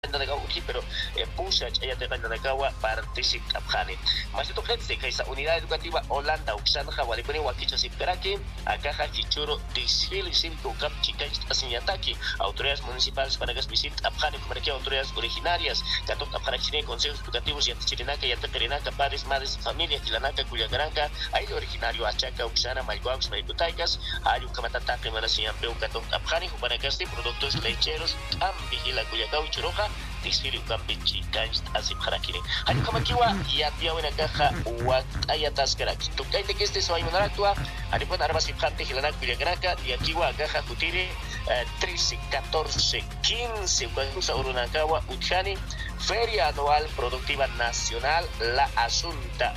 pero pusa ella te gana nagawa particip apjani. Mas ito kaya kay sa Unidad Educativa Holanda uksan hawali ko ni wakicho sipkaraki akaha kichuro disfil simto kap chika asinyataki autoridades municipales para gas visit apjani como que autoridades originarias katok apjanachine consejos educativos y antichirinaka y antakirinaka padres madres familias kilanaka kuyagaranga ay originario achaka uksana malguax maikutaikas ayu kamatatake manasiyan peu katok apjani para gas de productos lecheros ambihila kuyagau churoja disfili ukambichi kanst asip harakini ayu kamakiwa ya dia wena kaha wa ayatas karaki tukaite que este soy monaratua ari pon armas ipante hilanak kuyagaraka y akiwa kaha kutiri 13 14 15 usa urunakawa uchani Feria Anual Productiva Nacional La Asunta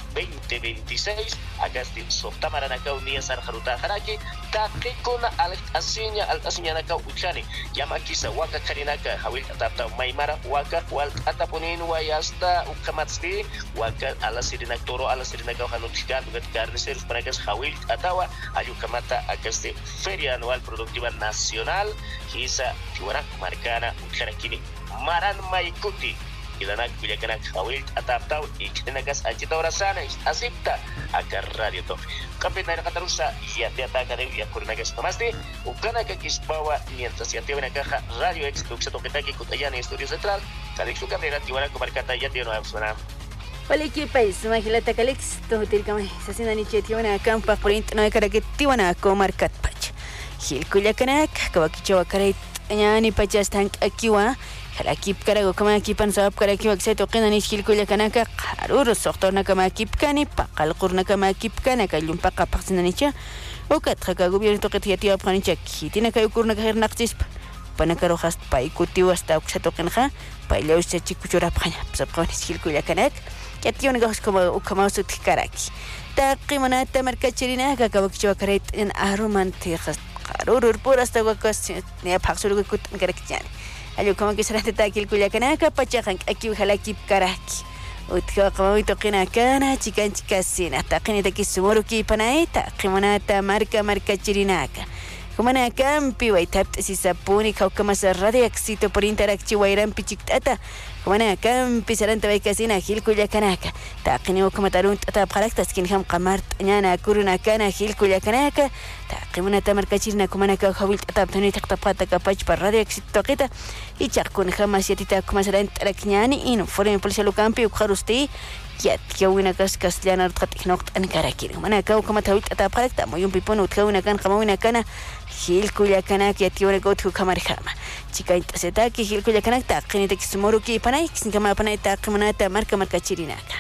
2026 agasti softamaranaca unia sarharuta haraki takikuna al asinya naka uchani yamakisa waka karinaka hawil atapta maimara waka wal atapunin wayasta ukamatsti waka alasidinak toro alasidinak hanutika dugat garniser panagas hawil atawa ayu kamata agasti Feria Anual Productiva Nacional hisa juara marcana ucharakini maran maikuti ilanak bilakanak hawil ataptaw ikinagas anchita orasana asipta agar radio to kapit na nakatarusa yatiata ka rin yakurinagas namaste ukana kakisbawa mientras yatiwa nakaha radio x tuksa tokitaki kutayan estudio central kadiksu karera tiwara kumarkata yatiwa no absona Wala kipais, mahilata kalix, tohutil kamay, sa sinaniche tiwana kampa print na karakitiwana ko markat pach. Hilkulyakanak, kawakichawa karait, anyani pachas tank akiwa, halakip karago kama kipan sahab karakiwag sa toqina ni hilkulyakanaka, karuro soktor na kama kipkani, pakalkur na kama kipkana, kalyumpa kapaksinanicha, o katraka gobierno toqitiyatiwa panicha, kitina kayukur na kahirnaktisp. Panakarojas paikutiu hasta sa toqinha, pailaw sa chikuchurapkanya, sapkanis hilkulyakanak, Katiyon gahos como su tikaraki. Takimana tamarkachirina kakawakchwa karait en aromantejas. Karurur puras tawakas ne paksuru kutan karakjan. Ayo como que será takil kuyakanaka pachajan aquí halakip karaki. Utka como tokina kana chikan chikasina takini takisumuruki panaita kimana tamarka markachirinaka. Kumana kampi waitap si sapuni kau kemas radio exito por interakci wairan pichiktata. Kumana kampi saranta baikasina hilkullakanaka. Taqini wakamatarun tata bharaktas kin ham qamart nyana kuruna kana hilkullakanaka. Taqimuna tamarkachirna kumana kau hawil tata tani taqtapata kapach par radio exito qita. Ichaqkun hamas yatita kumasaran taraknyani in foreign policial kampi ukharusti. Yatiyawina castellana tqatiknoqt ankarakir. Mana kau kamatawil tata bharakta moyun pipon utkawina kan qamawina kana hilkullakanak yatiyawina gotku kamarjama. Chica intasetaki hilkullakanak taqini takisumuruki panay kama panay taqimunata marka chirinaka.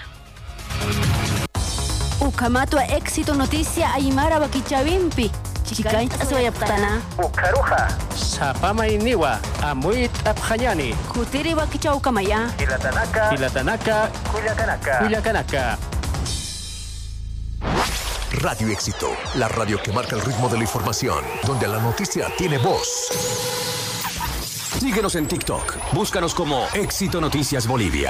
Ukamatua éxito noticia Aymara Bakichavimpi. Chica intaswayaptana. Ukaruja. Sapama iniwa. Amuit apjanyani. Kutiri Bakicha ukamaya. Ilatanaka. Cuyacanaka. Radio Éxito, la radio que marca el ritmo de la información, donde la noticia tiene voz. Síguenos en TikTok, búscanos como Éxito Noticias Bolivia.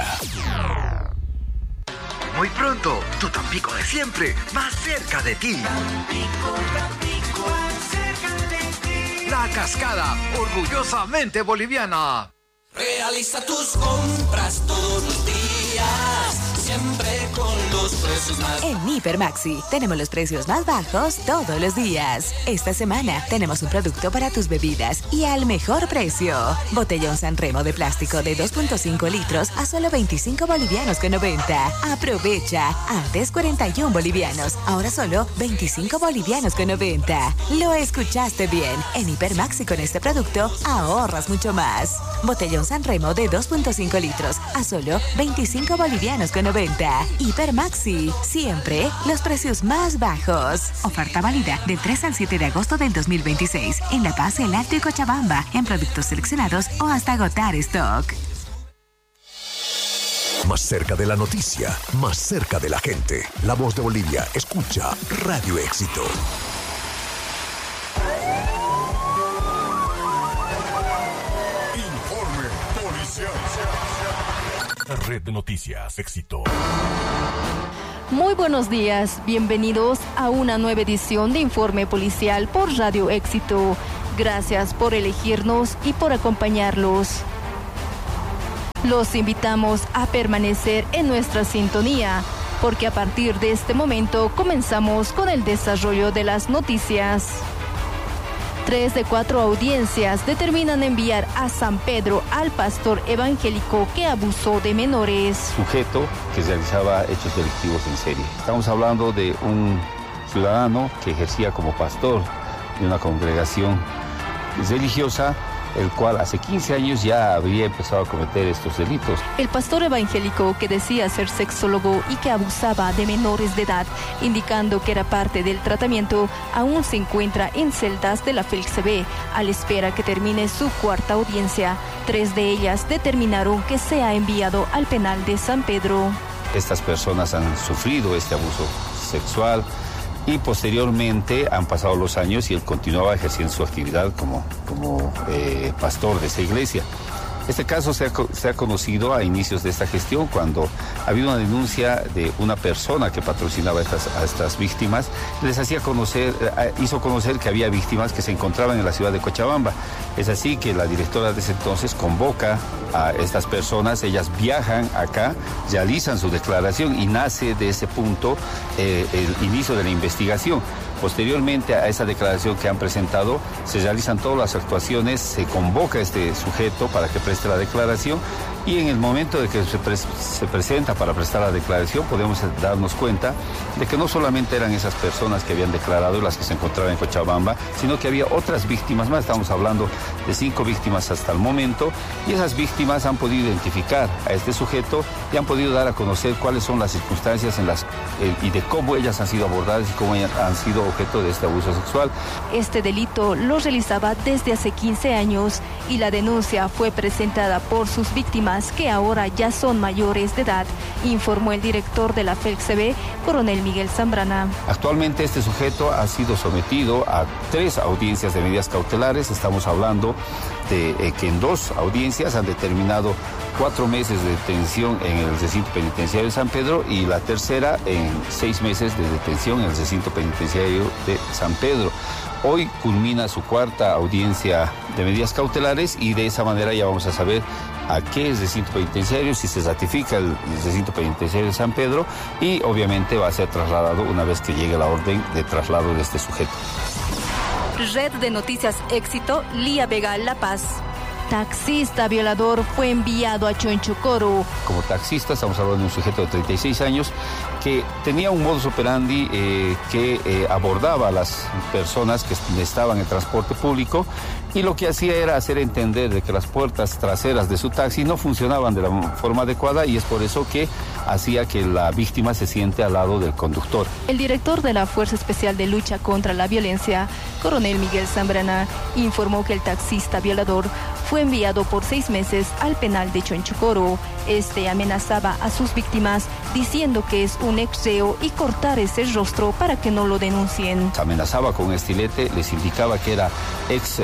Muy pronto, tu Tampico de siempre, más cerca de ti. Tampico, cerca de ti. La Cascada, orgullosamente boliviana. Realiza tus compras todos los días, siempre con los precios más. En Hipermaxi tenemos los precios más bajos todos los días. Esta semana tenemos un producto para tus bebidas y al mejor precio. Botellón Sanremo de plástico de 2.5 litros a solo 25 bolivianos con 90. Aprovecha. Antes 41 bolivianos, ahora solo 25 bolivianos con 90. Lo escuchaste bien. En Hipermaxi con este producto ahorras mucho más. Botellón Sanremo de 2.5 litros a solo 25 bolivianos con 90. Hipermaxi, siempre los precios más bajos. Oferta válida del 3 al 7 de agosto del 2026 en La Paz, El Alto y Cochabamba, en productos seleccionados o hasta agotar stock. Más cerca de la noticia, más cerca de la gente. La voz de Bolivia, escucha Radio Éxito. Red de Noticias Éxito. Muy buenos días, bienvenidos a una nueva edición de Informe Policial por Radio Éxito. Gracias por elegirnos y por acompañarlos. Los invitamos a permanecer en nuestra sintonía, porque a partir de este momento comenzamos con el desarrollo de las noticias. 3 de 4 audiencias determinan enviar a San Pedro al pastor evangélico que abusó de menores. Sujeto que realizaba hechos delictivos en serie. Estamos hablando de un ciudadano que ejercía como pastor de una congregación religiosa, el cual hace 15 años ya había empezado a cometer estos delitos. El pastor evangélico que decía ser sexólogo y que abusaba de menores de edad, indicando que era parte del tratamiento, aún se encuentra en celdas de la FELCB, a la espera que termine su cuarta audiencia. 3 de ellas determinaron que sea enviado al penal de San Pedro. Estas personas han sufrido este abuso sexual y posteriormente han pasado los años y él continuaba ejerciendo su actividad como pastor de esa iglesia. Este caso se ha conocido a inicios de esta gestión cuando había una denuncia de una persona que patrocinaba a estas víctimas. Les hizo conocer que había víctimas que se encontraban en la ciudad de Cochabamba. Es así que la directora de ese entonces convoca a estas personas, ellas viajan acá, realizan su declaración y nace de ese punto el inicio de la investigación. Posteriormente a esa declaración que han presentado, se realizan todas las actuaciones, se convoca a este sujeto para que preste la declaración y en el momento de que se presenta para prestar la declaración podemos darnos cuenta de que no solamente eran esas personas que habían declarado las que se encontraban en Cochabamba, sino que había otras víctimas más. Estamos hablando de 5 víctimas hasta el momento y esas víctimas han podido identificar a este sujeto y han podido dar a conocer cuáles son las circunstancias y de cómo ellas han sido abordadas y cómo ellas han sido objeto de este abuso sexual. Este delito lo realizaba desde hace 15 años y la denuncia fue presentada por sus víctimas que ahora ya son mayores de edad, informó el director de la FELCB, coronel Miguel Zambrana. Actualmente este sujeto ha sido sometido a 3 audiencias de medidas cautelares. Estamos hablando de que en 2 audiencias han determinado 4 meses de detención en el recinto penitenciario de San Pedro y la tercera en 6 meses de detención en el recinto penitenciario de San Pedro. Hoy culmina su cuarta audiencia de medidas cautelares y de esa manera ya vamos a saber a qué es recinto penitenciario, si se ratifica el recinto penitenciario de San Pedro y obviamente va a ser trasladado una vez que llegue la orden de traslado de este sujeto. Red de Noticias Éxito, Lía Vega, La Paz. Taxista violador fue enviado a Chonchocoro. Como taxista estamos hablando de un sujeto de 36 años que tenía un modus operandi que abordaba a las personas que estaban en transporte público y lo que hacía era hacer entender de que las puertas traseras de su taxi no funcionaban de la forma adecuada y es por eso que hacía que la víctima se siente al lado del conductor. El director de la Fuerza Especial de Lucha contra la Violencia, coronel Miguel Zambrana, informó que el taxista violador fue enviado por 6 meses al penal de Chonchocoro. Este amenazaba a sus víctimas diciendo que es un ex reo y cortar ese rostro para que no lo denuncien. Amenazaba con un estilete, les indicaba que era ex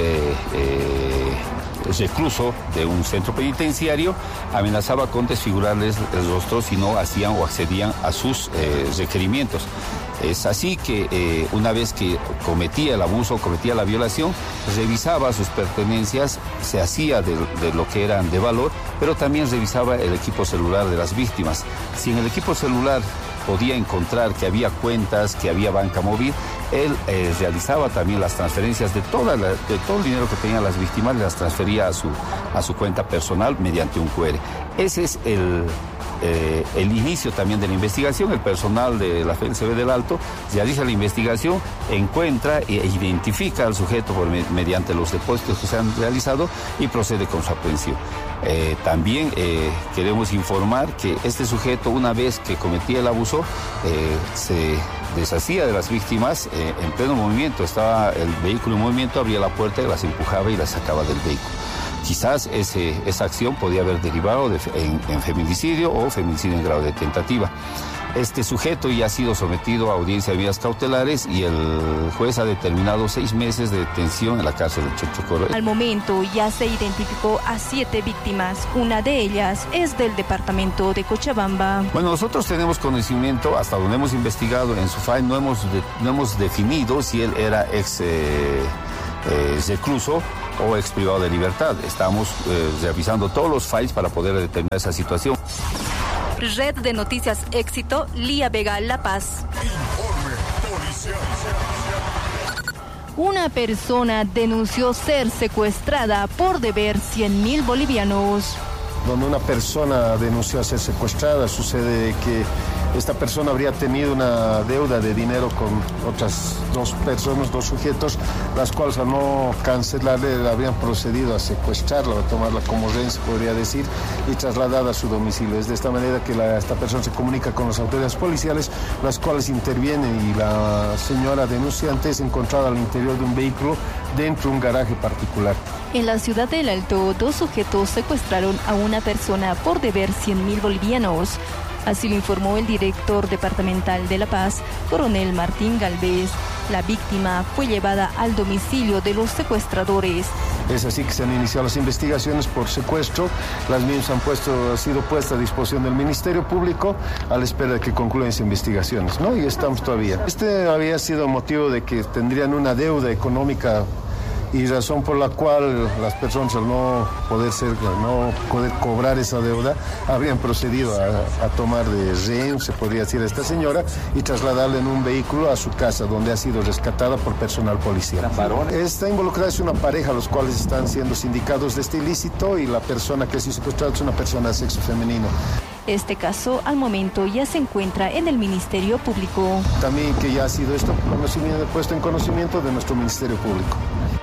recluso de un centro penitenciario, amenazaba con desfigurarles el rostro si no hacían o accedían a sus requerimientos. Es así que una vez que cometía el abuso, cometía la violación, revisaba sus pertenencias, se hacía de lo que eran de valor, pero también revisaba el equipo celular de las víctimas. Si en el equipo celular podía encontrar que había cuentas, que había banca móvil, él realizaba también las transferencias de todo el dinero que tenían las víctimas, las transfería a su cuenta personal mediante un QR. Ese es el inicio también de la investigación. El personal de la FELCB del Alto realiza la investigación, encuentra e identifica al sujeto mediante los depósitos que se han realizado y procede con su aprehensión. También queremos informar que este sujeto, una vez que cometía el abuso, se deshacía de las víctimas en pleno movimiento. Estaba el vehículo en movimiento, abría la puerta y las empujaba y las sacaba del vehículo. Quizás esa acción podía haber derivado en feminicidio o feminicidio en grado de tentativa. Este sujeto ya ha sido sometido a audiencia de medidas cautelares y el juez ha determinado 6 meses de detención en la cárcel de Chonchocoro. Al momento ya se identificó a 7 víctimas. Una de ellas es del departamento de Cochabamba. Bueno, nosotros tenemos conocimiento, hasta donde hemos investigado en su file, no hemos definido si él era ex recluso o ex privado de libertad. Estamos revisando todos los files para poder determinar esa situación. Red de Noticias Éxito, Lía Vega, La Paz. Una persona denunció ser secuestrada por deber 100.000 bolivianos. Donde una persona denunció ser secuestrada, sucede que esta persona habría tenido una deuda de dinero con otras dos personas, dos sujetos, las cuales al no cancelarle habrían procedido a secuestrarla, a tomarla como rehén, se podría decir, y trasladarla a su domicilio. Es de esta manera que esta persona se comunica con las autoridades policiales, las cuales intervienen, y la señora denunciante es encontrada al interior de un vehículo dentro de un garaje particular. En la ciudad del Alto, 2 sujetos secuestraron a una persona por deber 100.000 bolivianos. Así lo informó el director departamental de La Paz, coronel Martín Galvez. La víctima fue llevada al domicilio de los secuestradores. Es así que se han iniciado las investigaciones por secuestro. Las mismas han sido puestas a disposición del Ministerio Público a la espera de que concluyan esas investigaciones, ¿no? Y estamos todavía. Este había sido motivo de que tendrían una deuda económica, y razón por la cual las personas, al no poder cobrar esa deuda, habrían procedido a tomar de rehén, se podría decir, a esta señora y trasladarla en un vehículo a su casa, donde ha sido rescatada por personal policial. Está involucrada es una pareja, los cuales están siendo sindicados de este ilícito, y la persona que ha sido secuestrada es una persona de sexo femenino. Este caso, al momento, ya se encuentra en el Ministerio Público. También que ya ha sido esto puesto en conocimiento de nuestro Ministerio Público.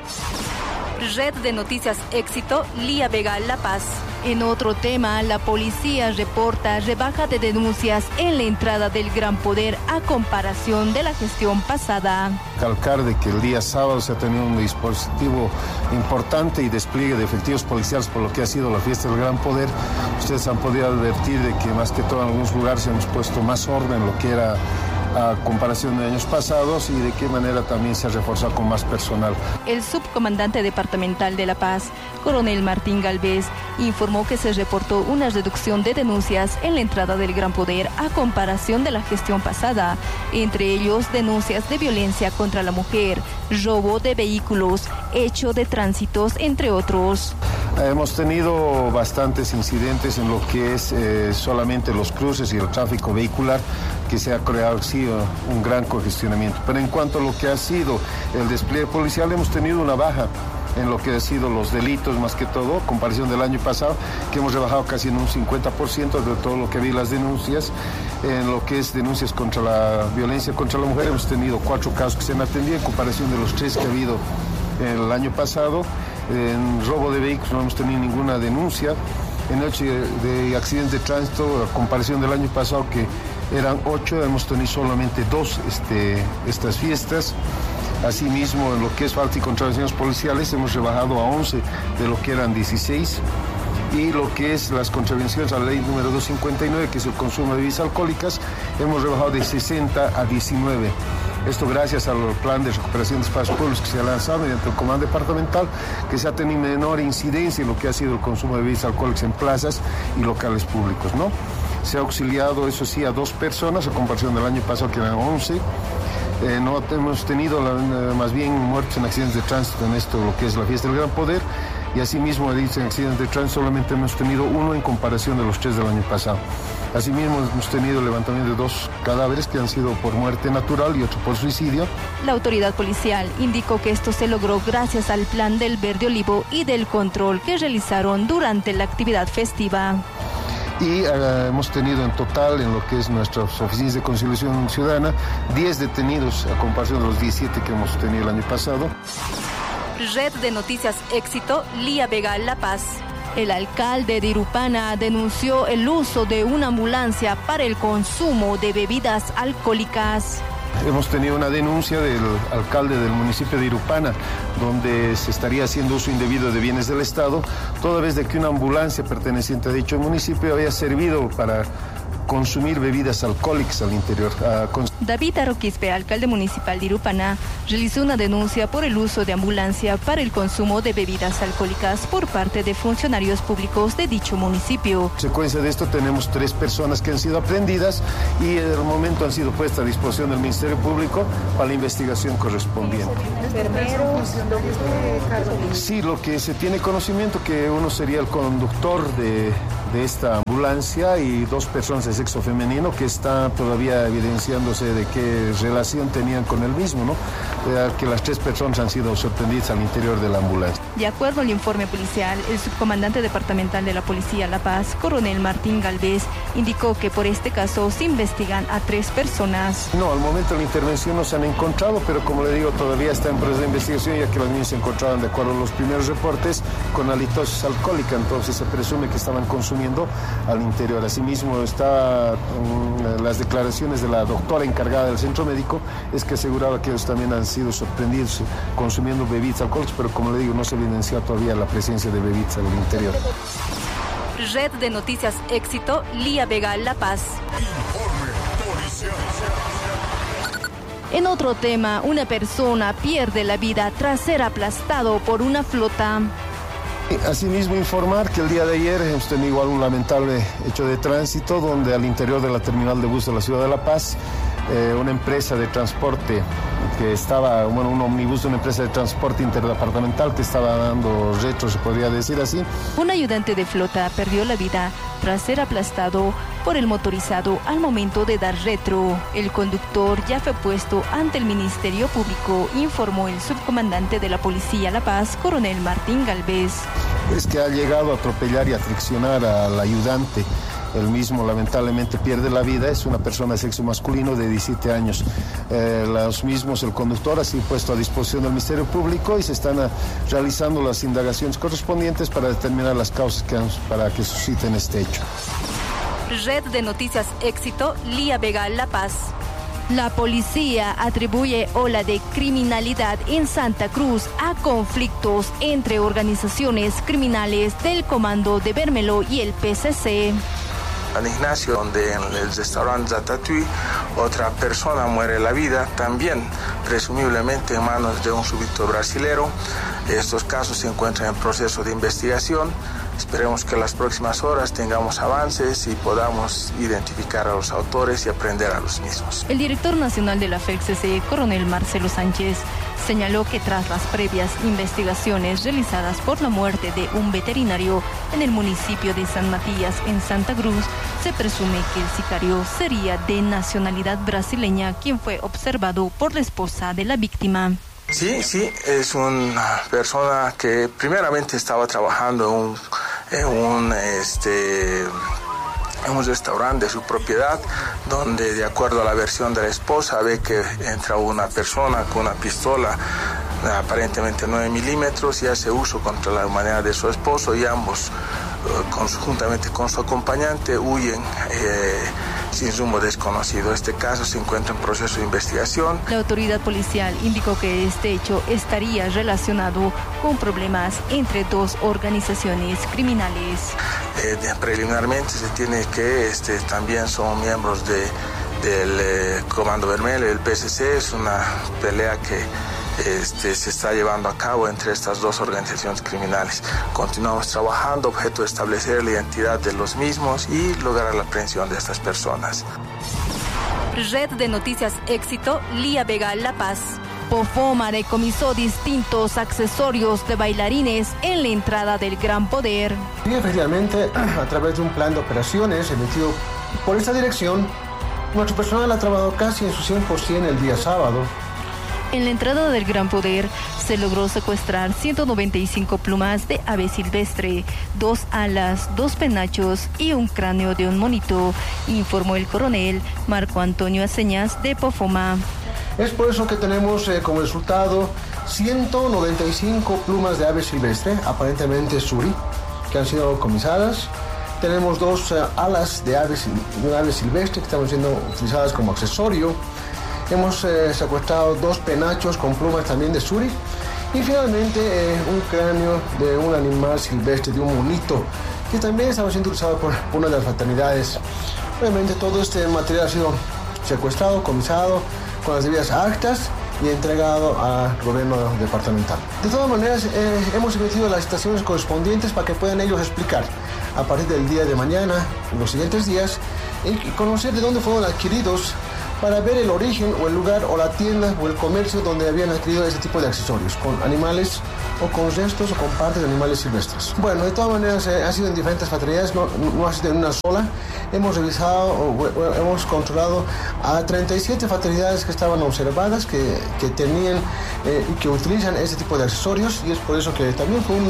Red de Noticias Éxito, Lía Vega, La Paz. En otro tema, la policía reporta rebaja de denuncias en la entrada del Gran Poder a comparación de la gestión pasada. Calcar de que el día sábado se ha tenido un dispositivo importante y despliegue de efectivos policiales por lo que ha sido la fiesta del Gran Poder. Ustedes han podido advertir de que más que todo en algunos lugares hemos puesto más orden en lo que era a comparación de años pasados, y de qué manera también se ha reforzado con más personal. El subcomandante departamental de La Paz, coronel Martín Galvez, informó que se reportó una reducción de denuncias en la entrada del Gran Poder a comparación de la gestión pasada, entre ellos denuncias de violencia contra la mujer, robo de vehículos, hecho de tránsitos, entre otros. Hemos tenido bastantes incidentes en lo que es solamente los cruces y el tráfico vehicular, que se ha creado sí, un gran congestionamiento. Pero en cuanto a lo que ha sido el despliegue policial, hemos tenido una baja en lo que ha sido los delitos, más que todo, comparación del año pasado, que hemos rebajado casi en un 50% de todo lo que había las denuncias. En lo que es denuncias contra la violencia contra la mujer, hemos tenido 4 casos que se han atendido en comparación de los 3 que ha habido el año pasado. En robo de vehículos no hemos tenido ninguna denuncia. En hecho de accidentes de tránsito, a comparación del año pasado, que eran 8, hemos tenido solamente 2 estas fiestas. Asimismo, en lo que es falta y contravenciones policiales, hemos rebajado a 11 de lo que eran 16. Y lo que es las contravenciones a la ley número 259, que es el consumo de bebidas alcohólicas, hemos rebajado de 60 a 19. Esto gracias al plan de recuperación de espacios públicos que se ha lanzado mediante el comando departamental, que se ha tenido menor incidencia en lo que ha sido el consumo de bebidas alcohólicas en plazas y locales públicos, ¿no? Se ha auxiliado, eso sí, a 2 personas, a comparación del año pasado que eran 11. No hemos tenido más bien muertes en accidentes de tránsito en esto, lo que es la fiesta del Gran Poder, y asimismo en accidentes de tránsito solamente hemos tenido 1 en comparación de los 3 del año pasado. Asimismo hemos tenido levantamiento de 2 cadáveres que han sido por muerte natural y otro por suicidio. La autoridad policial indicó que esto se logró gracias al plan del Verde Olivo y del control que realizaron durante la actividad festiva. Y hemos tenido en total, en lo que es nuestras oficinas de conciliación ciudadana, 10 detenidos a comparación de los 17 que hemos tenido el año pasado. Red de Noticias Éxito, Lía Vega, La Paz. El alcalde de Irupana denunció el uso de una ambulancia para el consumo de bebidas alcohólicas. Hemos tenido una denuncia del alcalde del municipio de Irupana, donde se estaría haciendo uso indebido de bienes del Estado, toda vez de que una ambulancia perteneciente a dicho municipio había servido para consumir bebidas alcohólicas al interior. David Arroquispe, alcalde municipal de Irupaná, realizó una denuncia por el uso de ambulancia para el consumo de bebidas alcohólicas por parte de funcionarios públicos de dicho municipio. En consecuencia de esto tenemos 3 personas que han sido aprehendidas y en el momento han sido puestas a disposición del Ministerio Público para la investigación correspondiente. ¿Enfermeros? Sí, lo que se tiene conocimiento que uno sería el conductor de esta ambulancia y 2 personas de sexo femenino que está todavía evidenciándose de qué relación tenían con el mismo, ¿no? Que las 3 personas han sido sorprendidas al interior de la ambulancia. De acuerdo al informe policial, el subcomandante departamental de la Policía La Paz, coronel Martín Galvez, indicó que por este caso se investigan a 3 personas. No, al momento de la intervención no se han encontrado, pero como le digo, todavía está en proceso de investigación, ya que los niños se encontraban, de acuerdo a los primeros reportes, con halitosis alcohólica, entonces se presume que estaban consumiendo al interior. Asimismo, las declaraciones de la doctora encargada del centro médico es que aseguraba que ellos también han sido sorprendidos consumiendo bebidas alcohólicas, pero como le digo, no se evidenció todavía la presencia de bebidas al interior. Red de Noticias Éxito, Lía Vega, La Paz. En otro tema, una persona pierde la vida tras ser aplastado por una flota. Asimismo, informar que el día de ayer hemos tenido igual un lamentable hecho de tránsito donde al interior de la terminal de bus de la ciudad de La Paz, una empresa de transporte que estaba, un omnibus de una empresa de transporte interdepartamental que estaba dando retro, se podría decir así. Un ayudante de flota perdió la vida tras ser aplastado por el motorizado al momento de dar retro. El conductor ya fue puesto ante el Ministerio Público, informó el subcomandante de la Policía La Paz, coronel Martín Galvez. Es que ha llegado a atropellar y a friccionar al ayudante. El mismo lamentablemente pierde la vida, es una persona de sexo masculino de 17 años. Los mismos, el conductor ha sido puesto a disposición del Ministerio Público y se están realizando las indagaciones correspondientes para determinar las causas para que susciten este hecho. Red de Noticias Éxito, Lía Vega, La Paz. La policía atribuye ola de criminalidad en Santa Cruz a conflictos entre organizaciones criminales del Comando de Bermelo y el PCC. San Ignacio, donde en el restaurante Ratatouille otra persona muere la vida, también presumiblemente en manos de un súbdito brasilero. Estos casos se encuentran en proceso de investigación. Esperemos que en las próximas horas tengamos avances y podamos identificar a los autores y aprender a los mismos. El director nacional de la FELCC, coronel Marcelo Sánchez, señaló que tras las previas investigaciones realizadas por la muerte de un veterinario en el municipio de San Matías, en Santa Cruz, se presume que el sicario sería de nacionalidad brasileña, quien fue observado por la esposa de la víctima. Sí, es una persona que primeramente estaba trabajando en un restaurante de su propiedad, donde de acuerdo a la versión de la esposa ve que entra una persona con una pistola aparentemente 9 milímetros y hace uso contra la humanidad de su esposo, y ambos conjuntamente con su acompañante huyen sin rumbo desconocido. Este caso se encuentra en proceso de investigación. La autoridad policial indicó que este hecho estaría relacionado con problemas entre 2 organizaciones criminales. Preliminarmente se tiene que también son miembros del Comando Bermelo y el PCC. Es una pelea que se está llevando a cabo entre estas 2 organizaciones criminales. Continuamos trabajando, objeto de establecer la identidad de los mismos y lograr la aprehensión de estas personas. Red de Noticias Éxito, Lía Vega, La Paz. Pofoma decomisó distintos accesorios de bailarines en la entrada del Gran Poder. Sí, efectivamente, a través de un plan de operaciones emitido por esta dirección, nuestro personal ha trabajado casi en su 100% el día sábado. En la entrada del Gran Poder se logró secuestrar 195 plumas de ave silvestre, 2 alas, 2 penachos y un cráneo de un monito, informó el coronel Marco Antonio Aceñas de Pofoma. Es por eso que tenemos como resultado 195 plumas de ave silvestre, aparentemente suri, que han sido decomisadas. Tenemos 2 alas de ave silvestre que están siendo utilizadas como accesorio. Hemos secuestrado 2 penachos con plumas también de suri. Y finalmente un cráneo de un animal silvestre, de un monito, que también estaba siendo utilizado por una de las fraternidades. Obviamente todo este material ha sido secuestrado, comisado, con las debidas actas y entregado al gobierno departamental. De todas maneras, hemos emitido las citaciones correspondientes para que puedan ellos explicar a partir del día de mañana, en los siguientes días, y conocer de dónde fueron adquiridos para ver el origen o el lugar o la tienda o el comercio donde habían adquirido ese tipo de accesorios, con animales o con restos o con partes de animales silvestres. Bueno, de todas maneras ha sido en diferentes fraternidades, no ha sido en una sola. Hemos revisado, hemos controlado a 37 fraternidades que estaban observadas, que tenían y que utilizan ese tipo de accesorios, y es por eso que también fue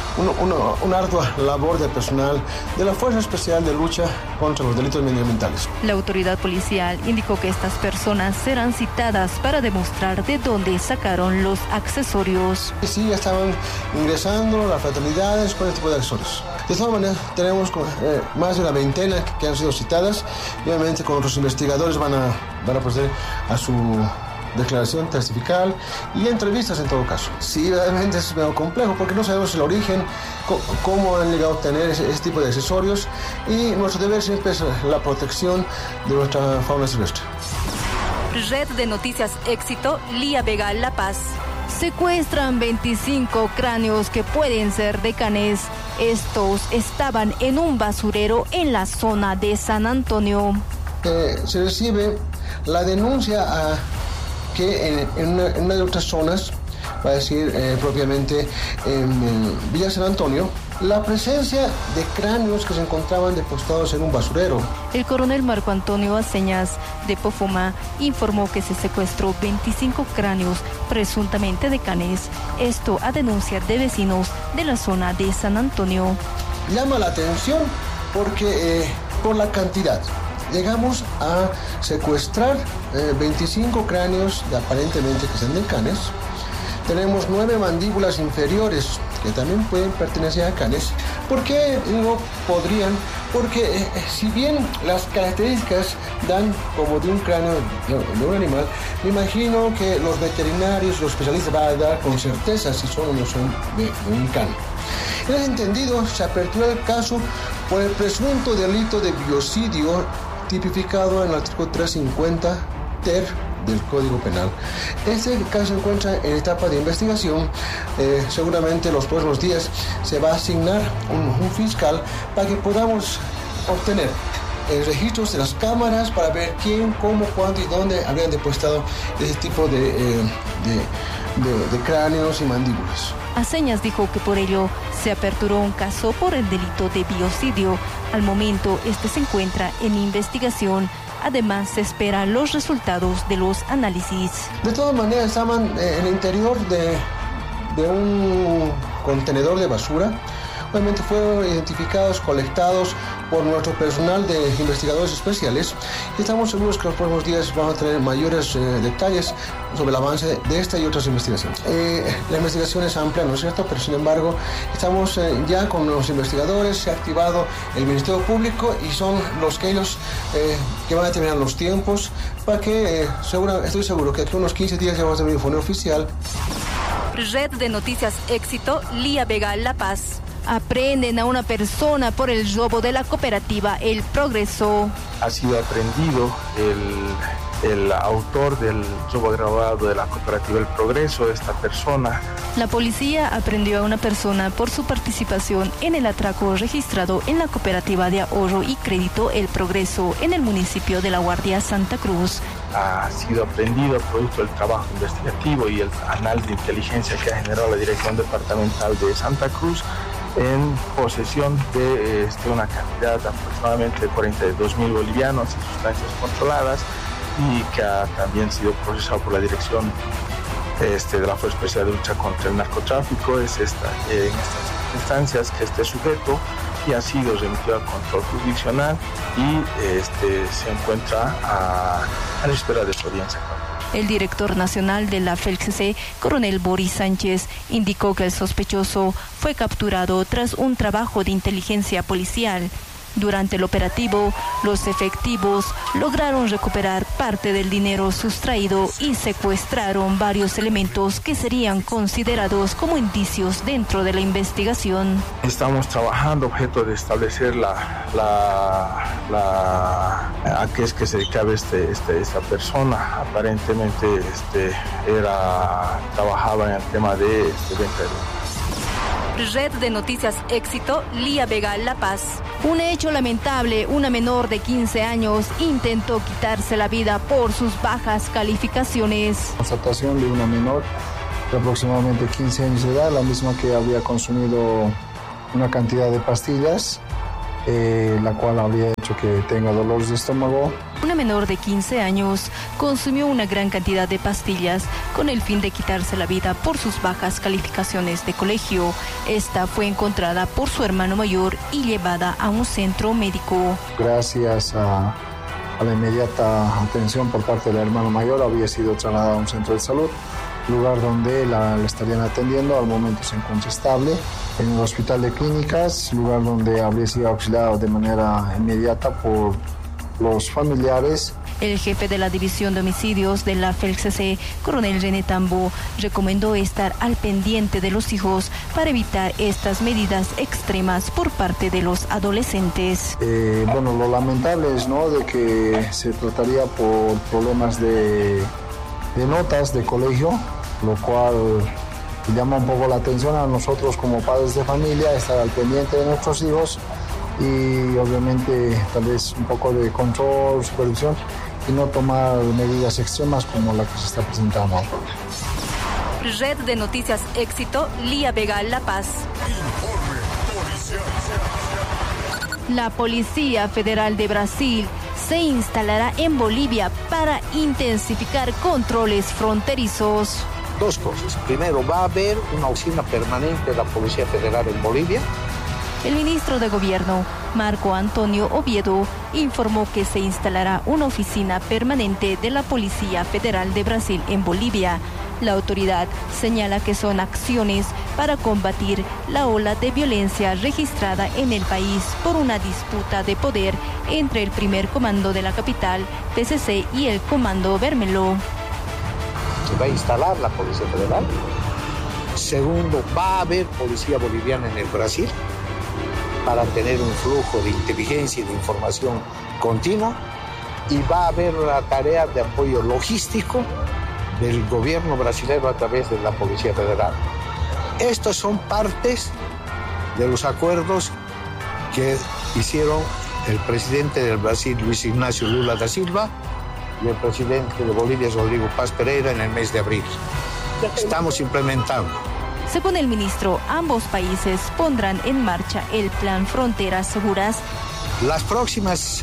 una ardua labor de personal de la Fuerza Especial de Lucha contra los Delitos Medioambientales. La autoridad policial indicó que estas personas serán citadas para demostrar de dónde sacaron los accesorios. Sí, ya estaban ingresando las fraternidades con este tipo de accesorios. De todas maneras, tenemos más de una veintena que han sido citadas, y obviamente con otros investigadores van a proceder a su declaración testifical y entrevistas en todo caso. Sí, realmente es medio complejo porque no sabemos el origen, cómo han llegado a obtener ese tipo de accesorios, y nuestro deber siempre es la protección de nuestra fauna silvestre. Red de Noticias Éxito, Lía Vega, La Paz. Secuestran 25 cráneos que pueden ser de canes. Estos estaban en un basurero en la zona de San Antonio. Se recibe la denuncia que en una de otras zonas, va a decir propiamente en Villa San Antonio, la presencia de cráneos que se encontraban depositados en un basurero. El coronel Marco Antonio Aceñas de Pofoma informó que se secuestró 25 cráneos presuntamente de canes. Esto a denuncia de vecinos de la zona de San Antonio. Llama la atención porque por la cantidad. Llegamos a secuestrar 25 cráneos aparentemente que sean de canes. Tenemos 9 mandíbulas inferiores que también pueden pertenecer a canes. ¿Por qué no podrían? Porque si bien las características dan como de un cráneo de un animal, me imagino que los veterinarios, los especialistas van a dar con certeza si son o no son de un can. En ese entendido, se apertura el caso por el presunto delito de biocidio tipificado en el artículo 350 ter del Código Penal. Este caso se encuentra en etapa de investigación. Seguramente en los próximos días se va a asignar un fiscal para que podamos obtener registros de las cámaras para ver quién, cómo, cuánto y dónde habrían depositado ese tipo de cráneos y mandíbulas. Aceñas dijo que por ello se aperturó un caso por el delito de biocidio. Al momento, este se encuentra en investigación. Además, se esperan los resultados de los análisis. De todas maneras, estaban en el interior de un contenedor de basura. Obviamente fueron identificados, colectados por nuestro personal de investigadores especiales, y estamos seguros que los próximos días vamos a tener mayores detalles sobre el avance de esta y otras investigaciones. La investigación es amplia, ¿no es cierto? Pero sin embargo, estamos ya con los investigadores, se ha activado el Ministerio Público y son los que ellos que van a determinar los tiempos para que estoy seguro que aquí unos 15 días ya vamos a tener un informe oficial. Red de Noticias Éxito, Lía Vega, La Paz. Aprenden a una persona por el robo de la cooperativa El Progreso. Ha sido aprendido el autor del robo agravado de la cooperativa El Progreso, esta persona. La policía aprendió a una persona por su participación en el atraco registrado en la cooperativa de ahorro y crédito El Progreso en el municipio de La Guardia, Santa Cruz. Ha sido aprendido producto del trabajo investigativo y el análisis de inteligencia que ha generado la Dirección Departamental de Santa Cruz, en posesión de una cantidad de aproximadamente 42.000 bolivianos y sustancias controladas, y que ha también sido procesado por la Dirección de la Fuerza Especial de Lucha contra el Narcotráfico. Es en estas circunstancias que este sujeto ya ha sido remitido al control jurisdiccional y se encuentra a la espera de su audiencia. El director nacional de la FELCC, coronel Boris Sánchez, indicó que el sospechoso fue capturado tras un trabajo de inteligencia policial. Durante el operativo, los efectivos lograron recuperar parte del dinero sustraído y secuestraron varios elementos que serían considerados como indicios dentro de la investigación. Estamos trabajando objeto de establecer a qué es que se dedicaba esta persona. Aparentemente trabajaba en el tema de venta de... Red de Noticias Éxito, Lía Vega, La Paz. Un hecho lamentable, una menor de 15 años intentó quitarse la vida por sus bajas calificaciones. Constatación de una menor de aproximadamente 15 años de edad, la misma que había consumido una cantidad de pastillas, la cual habría hecho que tenga dolores de estómago. Una menor de 15 años consumió una gran cantidad de pastillas con el fin de quitarse la vida por sus bajas calificaciones de colegio. Esta fue encontrada por su hermano mayor y llevada a un centro médico. Gracias a la inmediata atención por parte del hermano mayor, había sido trasladada a un centro de salud, lugar donde la estarían atendiendo. Al momento se encuentra estable en un hospital de clínicas, lugar donde habría sido auxiliado de manera inmediata por los familiares. El jefe de la División de Homicidios de la FELCC, coronel René Tambo, recomendó estar al pendiente de los hijos para evitar estas medidas extremas por parte de los adolescentes. Lo lamentable es, ¿no?, de que se trataría por problemas de notas de colegio, lo cual llama un poco la atención a nosotros como padres de familia, estar al pendiente de nuestros hijos y obviamente tal vez un poco de control, supervisión y no tomar medidas extremas como la que se está presentando. Red de Noticias Éxito, Lía Vega, La Paz. La Policía Federal de Brasil se instalará en Bolivia para intensificar controles fronterizos. Dos cosas. Primero, va a haber una oficina permanente de la Policía Federal en Bolivia. El ministro de Gobierno, Marco Antonio Oviedo, informó que se instalará una oficina permanente de la Policía Federal de Brasil en Bolivia. La autoridad señala que son acciones para combatir la ola de violencia registrada en el país por una disputa de poder entre el primer comando de la capital, PCC, y el comando Bermelo. Se va a instalar la Policía Federal. Segundo, va a haber policía boliviana en el Brasil para tener un flujo de inteligencia y de información continua, y va a haber la tarea de apoyo logístico del gobierno brasileño a través de la Policía Federal. Estos son partes de los acuerdos que hicieron el presidente del Brasil, Luis Ignacio Lula da Silva, y el presidente de Bolivia, Rodrigo Paz Pereira, en el mes de abril. Estamos implementando. Según el ministro, ambos países pondrán en marcha el Plan Fronteras Seguras. Las próximas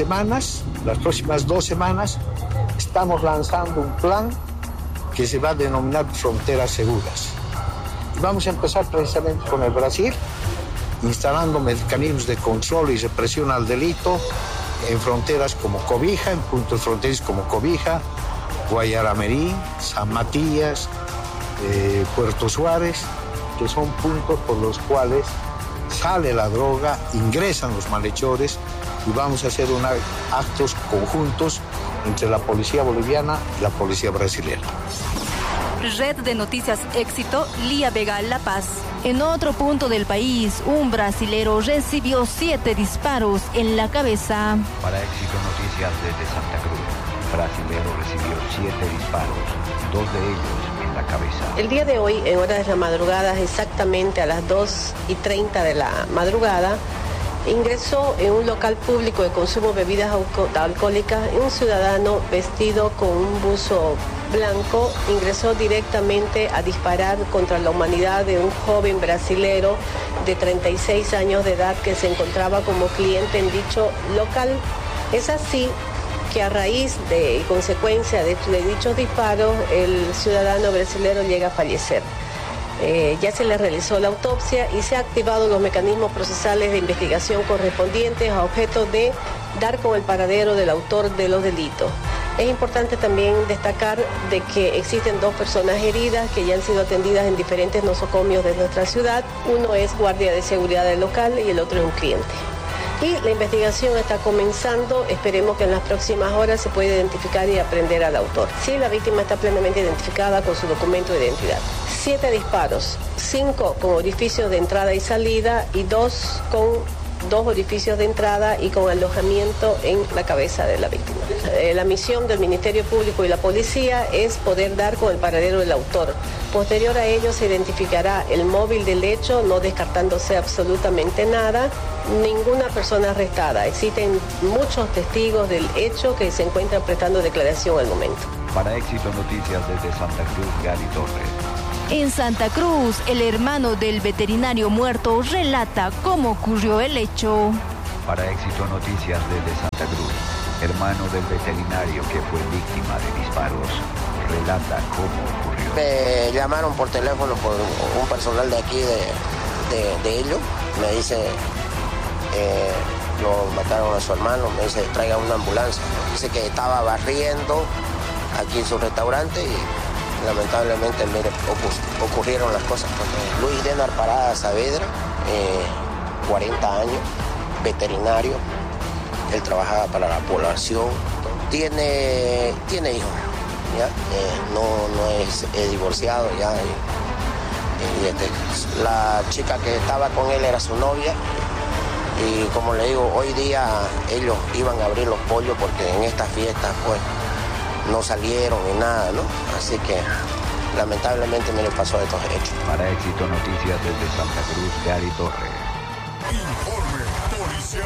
2 semanas, estamos lanzando un plan que se va a denominar Fronteras Seguras. Y vamos a empezar precisamente con el Brasil, instalando mecanismos de control y represión al delito en fronteras como Cobija, en puntos fronterizos como Cobija, Guayaramerí, San Matías, Puerto Suárez, que son puntos por los cuales sale la droga, ingresan los malhechores, y vamos a hacer actos conjuntos entre la policía boliviana y la policía brasileña. Red de Noticias Éxito, Lía Vega, La Paz. En otro punto del país, un brasilero recibió 7 disparos en la cabeza. Para Éxito Noticias desde Santa Cruz, brasilero recibió 7 disparos, 2 de ellos en la cabeza. El día de hoy, en horas de la madrugada, exactamente a las 2:30 de la madrugada, ingresó en un local público de consumo de bebidas alcohólicas un ciudadano vestido con un buzo blanco. Ingresó directamente a disparar contra la humanidad de un joven brasilero de 36 años de edad que se encontraba como cliente en dicho local. Es así que a raíz de y consecuencia de dichos disparos, el ciudadano brasilero llega a fallecer. Ya se le realizó la autopsia y se han activado los mecanismos procesales de investigación correspondientes a objeto de dar con el paradero del autor de los delitos. Es importante también destacar de que existen 2 personas heridas que ya han sido atendidas en diferentes nosocomios de nuestra ciudad. Uno es guardia de seguridad del local y el otro es un cliente. Y la investigación está comenzando, esperemos que en las próximas horas se pueda identificar y aprender al autor. Sí, la víctima está plenamente identificada con su documento de identidad. 7 disparos, 5 con orificios de entrada y salida y 2 con 2 orificios de entrada y con alojamiento en la cabeza de la víctima. La misión del Ministerio Público y la policía es poder dar con el paradero del autor. Posterior a ello se identificará el móvil del hecho, no descartándose absolutamente nada, ninguna persona arrestada. Existen muchos testigos del hecho que se encuentran prestando declaración al momento. Para Éxito Noticias desde Santa Cruz, Gary Torres. En Santa Cruz, el hermano del veterinario muerto relata cómo ocurrió el hecho. Para Éxito Noticias desde Santa Cruz, hermano del veterinario que fue víctima de disparos, relata cómo ocurrió. Me llamaron por teléfono por un personal de aquí de ellos. Me dice, lo mataron a su hermano, me dice, traiga una ambulancia. Dice que estaba barriendo aquí en su restaurante y lamentablemente, mire, ocurrieron las cosas. Luis Denar Parada Saavedra, 40 años, veterinario. Él trabajaba para la población. Tiene hijos, ¿ya? No es divorciado ya. La chica que estaba con él era su novia. Y como le digo, hoy día ellos iban a abrir los pollos porque en estas fiestas, pues, no salieron ni nada, ¿no? Así que lamentablemente me le pasó estos hechos. Para Éxito Noticias desde Santa Cruz, Gary Torres. Informe policial.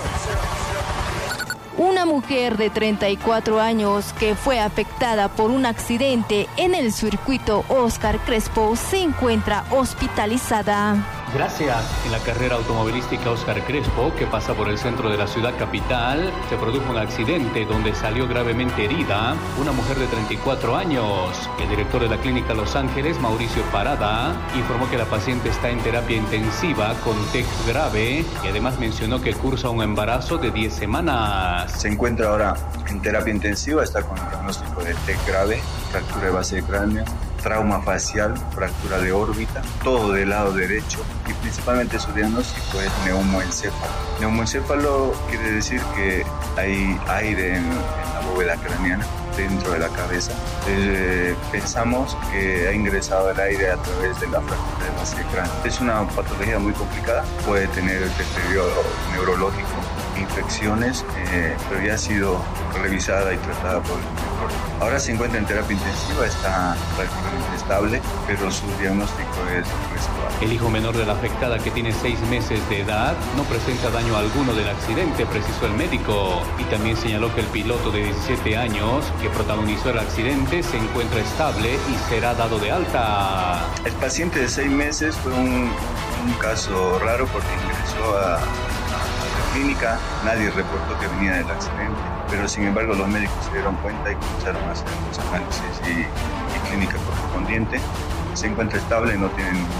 Una mujer de 34 años que fue afectada por un accidente en el circuito Óscar Crespo se encuentra hospitalizada. Gracias. En la carrera automovilística Óscar Crespo, que pasa por el centro de la ciudad capital, se produjo un accidente donde salió gravemente herida una mujer de 34 años. El director de la clínica Los Ángeles, Mauricio Parada, informó que la paciente está en terapia intensiva con TEC grave y además mencionó que cursa un embarazo de 10 semanas. Se encuentra ahora en terapia intensiva, está con diagnóstico de TEC grave, fractura de base de cráneo, trauma facial, fractura de órbita, todo del lado derecho y principalmente su diagnóstico es neumoencéfalo. Neumoencéfalo quiere decir que hay aire en la bóveda craneana dentro de la cabeza. Pensamos que ha ingresado el aire a través de la fractura de base de cráneo. Es una patología muy complicada, puede tener deterioro neurológico, infecciones, pero ya ha sido revisada y tratada por el neurólogo. Ahora se encuentra en terapia intensiva, está prácticamente estable, pero su diagnóstico es residual. El hijo menor de la afectada, que tiene 6 meses de edad, no presenta daño alguno del accidente, precisó el médico, y también señaló que el piloto de 17 años que protagonizó el accidente se encuentra estable y será dado de alta. El paciente de 6 meses fue un caso raro porque ingresó a clínica, nadie reportó que venía del accidente, pero sin embargo los médicos se dieron cuenta y comenzaron a hacer los análisis y clínica correspondiente. Se encuentra estable, no tiene ningún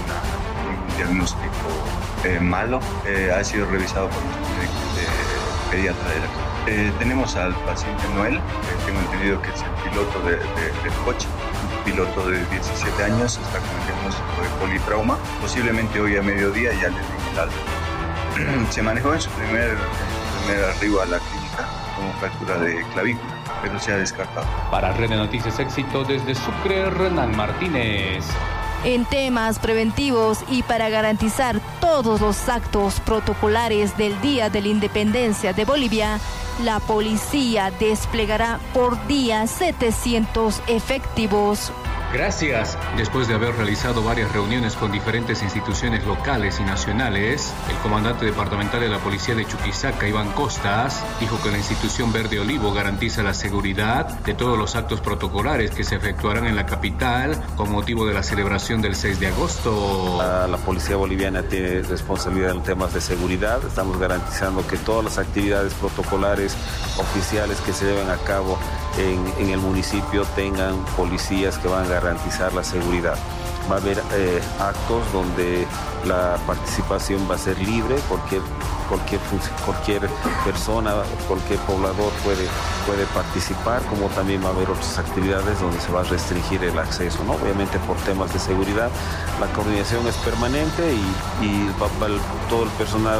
diagnóstico malo, ha sido revisado por los médicos de pediatra de la clínica. Tenemos al paciente Noel, tengo entendido que es el piloto del coche, un piloto de 17 años, está con el diagnóstico de politrauma, posiblemente hoy a mediodía ya le den el alta. Se manejó en su primer arribo a la clínica como fractura de clavícula, pero se ha descartado. Para Red de Noticias Éxito desde Sucre, Renan Martínez. En temas preventivos y para garantizar todos los actos protocolares del Día de la Independencia de Bolivia, la policía desplegará por día 700 efectivos. Gracias. Después de haber realizado varias reuniones con diferentes instituciones locales y nacionales, el comandante departamental de la Policía de Chuquisaca, Iván Costas, dijo que la institución Verde Olivo garantiza la seguridad de todos los actos protocolares que se efectuarán en la capital con motivo de la celebración del 6 de agosto. La Policía Boliviana tiene responsabilidad en temas de seguridad. Estamos garantizando que todas las actividades protocolares oficiales que se lleven a cabo en el municipio tengan policías que van a garantizar la seguridad. Va a haber actos donde la participación va a ser libre, cualquier persona, cualquier poblador puede participar, como también va a haber otras actividades donde se va a restringir el acceso, ¿no? Obviamente por temas de seguridad. La coordinación es permanente y todo el personal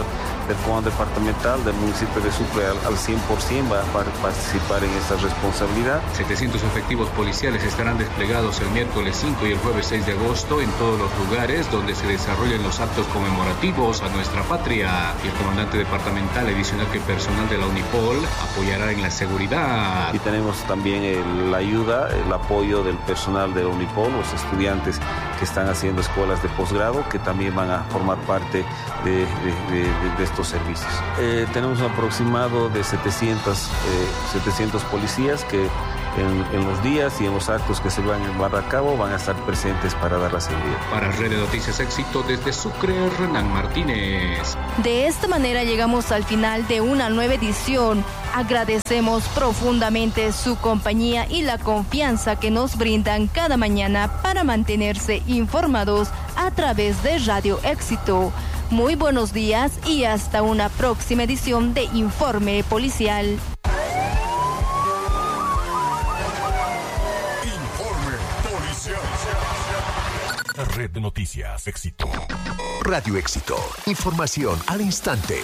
del Comando Departamental del municipio de Sucre al 100% va a participar en esta responsabilidad. 700 efectivos policiales estarán desplegados el miércoles 5 y el jueves 6 de agosto en todos los lugares donde se desarrollen los actos conmemorativos a nuestra patria. Y el comandante departamental adicional que personal de la Unipol apoyará en la seguridad. Y tenemos también la ayuda, el apoyo del personal de la Unipol, los estudiantes que están haciendo escuelas de posgrado, que también van a formar parte de estos servicios. Tenemos un aproximado de 700 policías que en los días y en los actos que se van a llevar a cabo van a estar presentes para dar la seguridad. Para Red de Noticias Éxito desde Sucre, Renan Martínez. De esta manera llegamos al final de una nueva edición. Agradecemos profundamente su compañía y la confianza que nos brindan cada mañana para mantenerse informados a través de Radio Éxito. Muy buenos días y hasta una próxima edición de Informe Policial. Red de Noticias Éxito. Radio Éxito. Información al instante.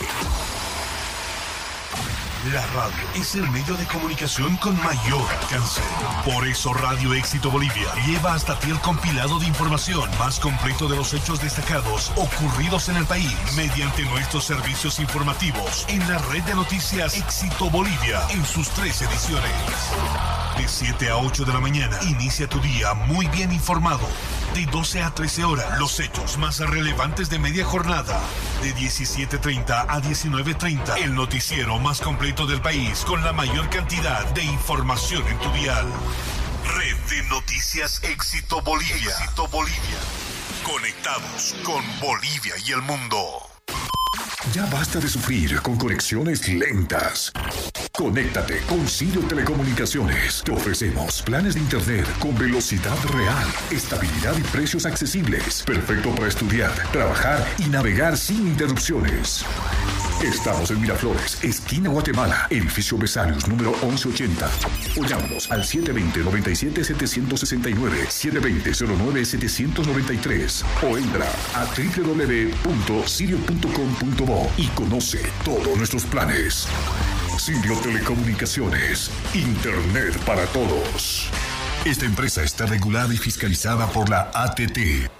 La radio es el medio de comunicación con mayor alcance. Por eso Radio Éxito Bolivia lleva hasta ti el compilado de información más completo de los hechos destacados ocurridos en el país mediante nuestros servicios informativos en la red de noticias Éxito Bolivia en sus 3 ediciones. De 7 a 8 de la mañana, inicia tu día muy bien informado. De 12 a 13 horas, los hechos más relevantes de media jornada. De 17:30 a 19:30, el noticiero más completo del país con la mayor cantidad de información en tu dial. Red de Noticias Éxito Bolivia. Éxito Bolivia. Conectados con Bolivia y el mundo. Ya basta de sufrir con conexiones lentas. Conéctate con Sirio Telecomunicaciones. Te ofrecemos planes de internet con velocidad real, estabilidad y precios accesibles. Perfecto para estudiar, trabajar y navegar sin interrupciones. Estamos en Miraflores, esquina Guatemala, edificio Besarios, número 1180. O llámanos al 720-97-769, 720-09-793. O entra a www.sirio.com.bo y conoce todos nuestros planes. Sirio Telecomunicaciones, Internet para todos. Esta empresa está regulada y fiscalizada por la ATT.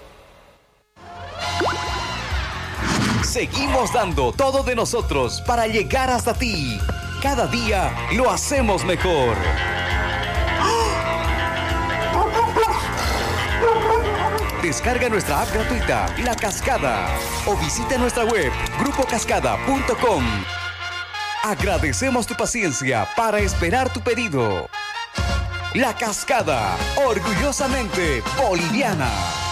Seguimos dando todo de nosotros para llegar hasta ti. Cada día lo hacemos mejor. Descarga nuestra app gratuita, La Cascada, o visita nuestra web, grupocascada.com. Agradecemos tu paciencia para esperar tu pedido. La Cascada, orgullosamente boliviana.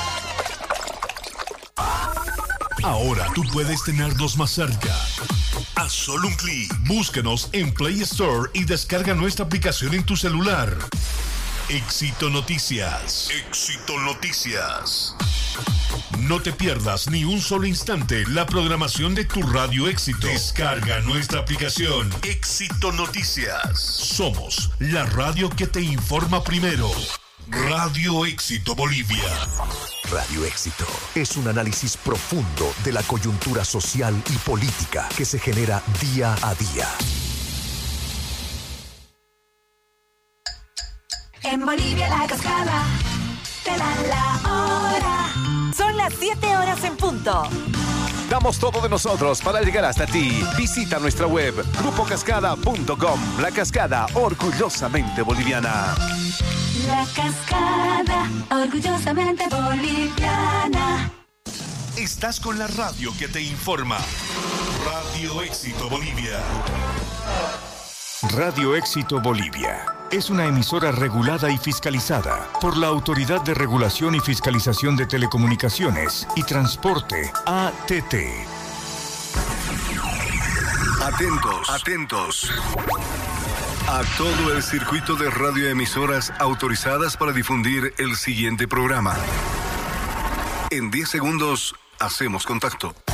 Ahora tú puedes tenernos más cerca. A solo un clic, búscanos en Play Store y descarga nuestra aplicación en tu celular. Éxito Noticias. Éxito Noticias. No te pierdas ni un solo instante la programación de tu Radio Éxito. Descarga nuestra aplicación Éxito Noticias. Somos la radio que te informa primero. Radio Éxito Bolivia. Radio Éxito es un análisis profundo de la coyuntura social y política que se genera día a día. En Bolivia La Cascada te da la hora. Son las 7 horas en punto. Damos todo de nosotros para llegar hasta ti. Visita nuestra web, grupocascada.com. La Cascada, orgullosamente boliviana. La Cascada, orgullosamente boliviana. Estás con la radio que te informa. Radio Éxito Bolivia. Radio Éxito Bolivia es una emisora regulada y fiscalizada por la Autoridad de Regulación y Fiscalización de Telecomunicaciones y Transporte, ATT. Atentos, atentos. A todo el circuito de radioemisoras autorizadas para difundir el siguiente programa. En 10 segundos hacemos contacto.